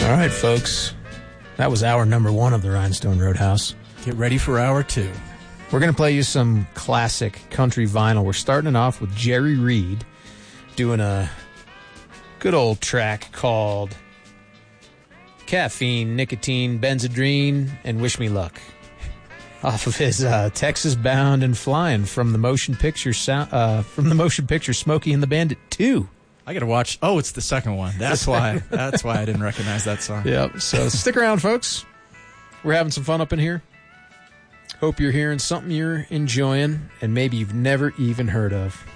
All right, folks. That was hour number 1 of the Rhinestone Roadhouse. Get ready for hour 2. We're going to play you some classic country vinyl. We're starting it off with Jerry Reed doing a good old track called Caffeine, Nicotine, Benzedrine, and Wish Me Luck. Off of his Texas Bound and Flying from the motion picture Smokey and the Bandit 2. I got to watch. Oh, it's the second one. That's why I didn't recognize that song. Yep. So stick around, folks. We're having some fun up in here. Hope you're hearing something you're enjoying and maybe you've never even heard of.